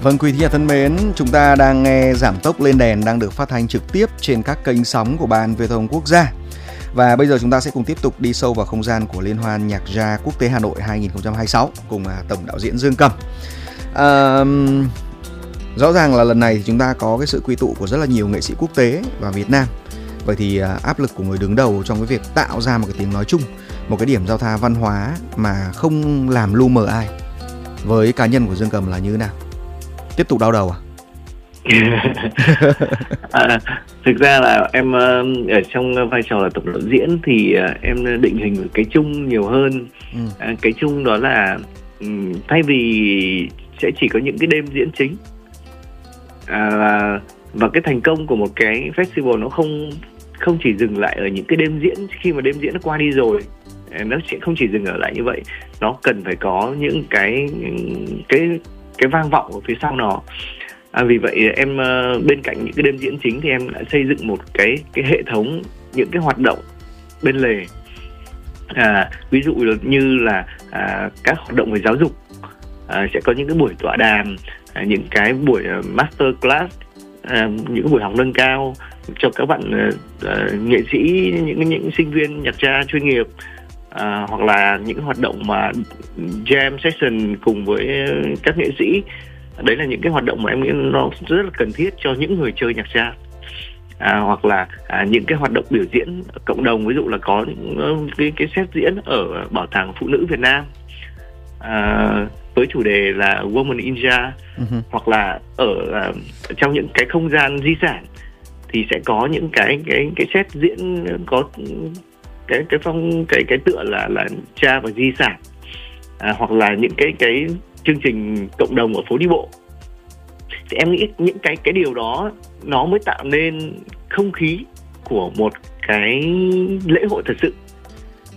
Vâng, quý thính giả thân mến, chúng ta đang nghe Giảm tốc lên đèn đang được phát thanh trực tiếp trên các kênh sóng của Ban Viễn thông Quốc gia. Và bây giờ chúng ta sẽ cùng tiếp tục đi sâu vào không gian của Liên hoan Nhạc Jazz Quốc tế Hà Nội 2026 cùng tổng đạo diễn Dương Cầm. Rõ ràng là lần này thì chúng ta có cái sự quy tụ của rất là nhiều nghệ sĩ quốc tế và Việt Nam. Vậy thì áp lực của người đứng đầu trong cái việc tạo ra một cái tiếng nói chung, một cái điểm giao thoa văn hóa mà không làm lu mờ ai, với cá nhân của Dương Cầm là như thế nào? Tiếp tục đau đầu Thực ra là em ở trong vai trò là tổng đạo diễn thì em định hình cái chung nhiều hơn. Cái chung đó là thay vì sẽ chỉ có những cái đêm diễn chính, và cái thành công của một cái festival nó không chỉ dừng lại ở những cái đêm diễn. Khi mà đêm diễn nó qua đi rồi, nó sẽ không chỉ dừng ở lại như vậy, nó cần phải có những cái vang vọng ở phía sau nó. Vì vậy em bên cạnh những cái đêm diễn chính thì em đã xây dựng một cái hệ thống những cái hoạt động bên lề. Ví dụ như là các hoạt động về giáo dục, sẽ có những cái buổi tọa đàm, những cái buổi master class, những cái buổi học nâng cao cho các bạn nghệ sĩ, những sinh viên nhạc jazz chuyên nghiệp, hoặc là những hoạt động mà jam session cùng với các nghệ sĩ. Đấy là những cái hoạt động mà em nghĩ nó rất là cần thiết cho những người chơi nhạc jazz. Hoặc là những cái hoạt động biểu diễn cộng đồng, ví dụ là có những cái set diễn ở Bảo tàng Phụ nữ Việt Nam với chủ đề là Woman in Jazz. Hoặc là ở trong những cái không gian di sản thì sẽ có những cái set diễn có cái tựa là jazz và di sản. Hoặc là những cái chương trình cộng đồng ở phố đi bộ. Thì em nghĩ những cái điều đó nó mới tạo nên không khí của một cái lễ hội thật sự.